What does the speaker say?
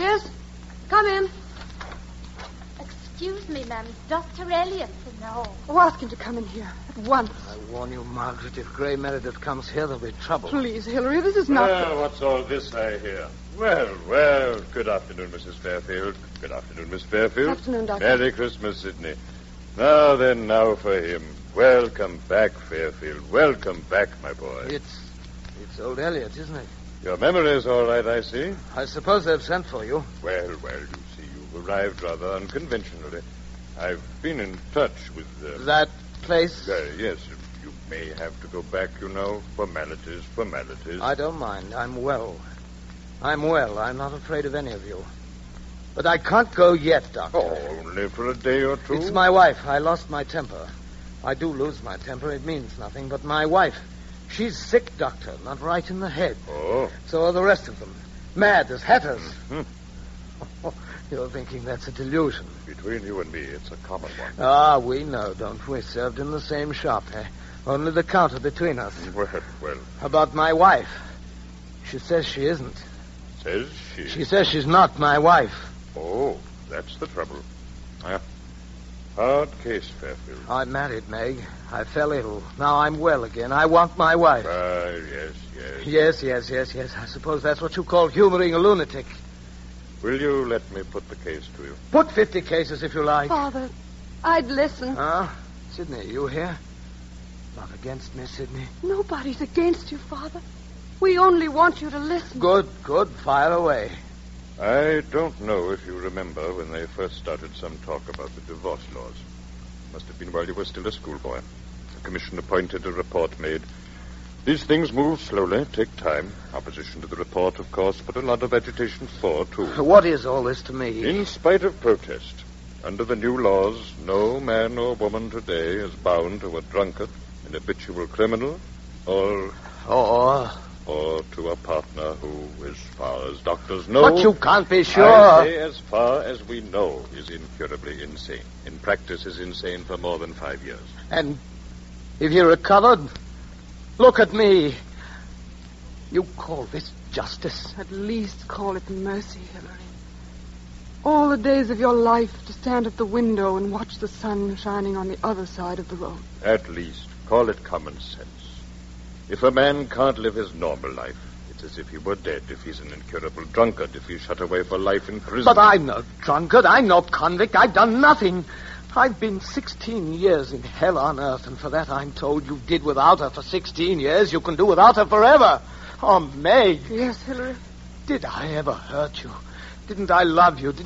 Yes? Come in. Excuse me, ma'am. Dr. Elliott's in the hall. Oh, ask him to come in here at once. I warn you, Margaret, if Gray Meredith comes here, there'll be trouble. Please, Hillary, this is not... Well, what's all this I hear? Well, good afternoon, Mrs. Fairfield. Good afternoon, Miss Fairfield. Good afternoon, Doctor. Merry Christmas, Sidney. Now for him. Welcome back, Fairfield. Welcome back, my boy. It's old Elliot, isn't it? Your memory's all right, I see. I suppose they've sent for you. Well, you see, you've arrived rather unconventionally. I've been in touch with... That place? Yes, you may have to go back, you know. Formalities. I don't mind. I'm well. I'm not afraid of any of you. But I can't go yet, Doctor. Oh, only for a day or two? It's my wife. I lost my temper. I do lose my temper. It means nothing. But my wife, she's sick, Doctor. Not right in the head. Oh. So are the rest of them. Mad as hatters. Mm-hmm. You're thinking that's a delusion. Between you and me, it's a common one. Ah, we know, don't we? Served in the same shop, eh? Only the counter between us. Well. About my wife. She says she isn't. Says she? She says she's not my wife. Oh, that's the trouble. Hard case, Fairfield. I married Meg. I fell ill. Now I'm well again. I want my wife. Yes. Yes. I suppose that's what you call humoring a lunatic. Will you let me put the case to you? Put 50 cases if you like. Father, I'd listen. Sidney, you here? Not against me, Sidney. Nobody's against you, Father. We only want you to listen. Good. Fire away. I don't know if you remember when they first started some talk about the divorce laws. Must have been while you were still a schoolboy. A commission appointed, a report made. These things move slowly, take time. Opposition to the report, of course, but a lot of agitation for, too. What is all this to me? In spite of protest, under the new laws, no man or woman today is bound to a drunkard, an habitual criminal, or to a partner who, as far as doctors know... But you can't be sure. I say as far as we know, is incurably insane. In practice is insane for more than 5 years. And if he recovered... Look at me. You call this justice? At least call it mercy, Hillary. All the days of your life to stand at the window and watch the sun shining on the other side of the road. At least call it common sense. If a man can't live his normal life, it's as if he were dead. If he's an incurable drunkard, if he's shut away for life in prison. But I'm no drunkard. I'm no convict. I've done nothing. I've been 16 years in hell on earth, and for that I'm told you did without her for 16 years. You can do without her forever. Oh, Meg. Yes, Hillary. Did I ever hurt you? Didn't I love you?